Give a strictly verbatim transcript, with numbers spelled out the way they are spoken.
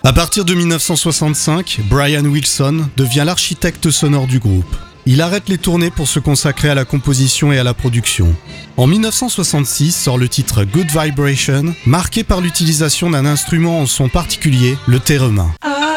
À partir de dix-neuf cent soixante-cinq, Brian Wilson devient l'architecte sonore du groupe. Il arrête les tournées pour se consacrer à la composition et à la production. En dix-neuf cent soixante-six sort le titre Good Vibration, marqué par l'utilisation d'un instrument en son particulier, le theremin.